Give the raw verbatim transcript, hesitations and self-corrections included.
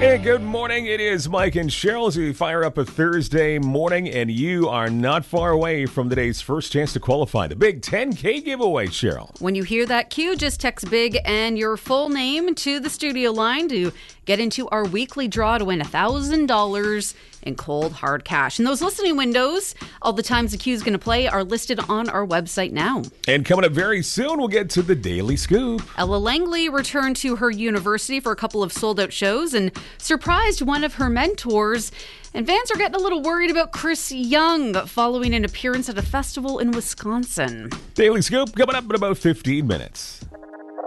Hey, good morning. It is Mike and Cheryl as we fire up a Thursday morning, and you are not far away from today's first chance to qualify. The big ten K giveaway, Cheryl. When you hear that cue, just text BIG and your full name to the studio line to get into our weekly draw to win one thousand dollars in cold hard cash. And those listening windows, all the times the cue is going to play, are listed on our website now. And coming up very soon, we'll get to the Daily Scoop. Ella Langley returned to her university for a couple of sold-out shows and surprised one of her mentors. And fans are getting a little worried about Chris Young following an appearance at a festival in Wisconsin. Daily Scoop coming up in about fifteen minutes.